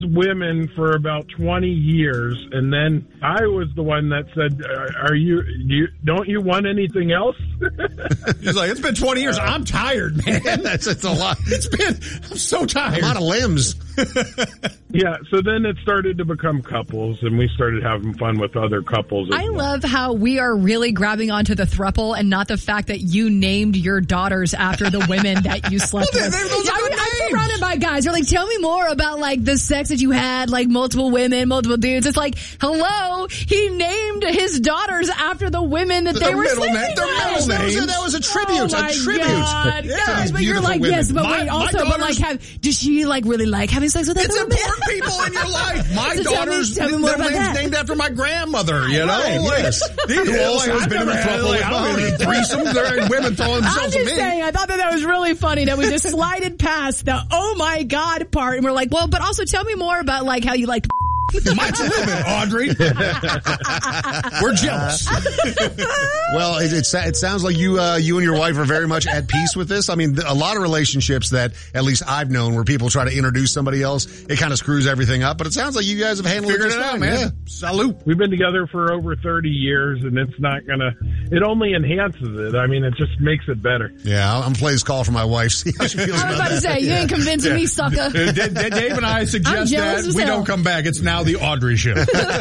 women for about 20 years, and then I was the one that said, don't you want anything else? He's like, it's been 20 years. I'm tired, man. That's a lot. I'm so tired. I'm out of limbs. Yeah, so then it started to become couples, and we started having fun with other couples. I love how we are really grabbing onto the throuple and not the fact that you named your daughters after the women that you slept with. I'm surrounded by guys. They're like, tell me more about like the sex that you had, like multiple women, multiple dudes. It's like, hello, he named his daughters after the women that they were sleeping with. That was a tribute. Oh my God. Yeah. Guys, but you're like, women. Yes, but wait, also, but like, does she like really like having sex with other women? It's important people in your life. My So daughter's tell me more about that. named after my grandmother, you know? Right, yes. I've never had threesomes. There are women throwing themselves I'm at just me. saying, I thought that was really funny that we just slided past the oh my God part, and we're like, well, but also tell me more about like how you like Mine's living, Audrey. We're jealous. Well, it sounds like you and your wife are very much at peace with this. I mean, a lot of relationships that at least I've known where people try to introduce somebody else, it kind of screws everything up. But it sounds like you guys have handled Figured it just out, fine. man. Yeah. Salute. We've been together for over 30 years, and it's not gonna. It only enhances it. I mean, it just makes it better. Yeah, I'm gonna play this call for my wife. See how she feels I was about about to that. say, you ain't convincing me, sucker. Dave and I suggest that we don't come back. It's now the Audrey Show.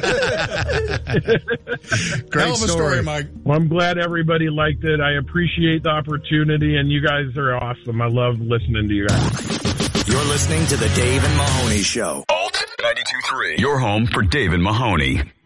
Great Hell of a story, Mike. Well, I'm glad everybody liked it. I appreciate the opportunity, and you guys are awesome. I love listening to you guys. You're listening to the Dave and Mahoney Show. Alt 92.3. Your home for Dave and Mahoney.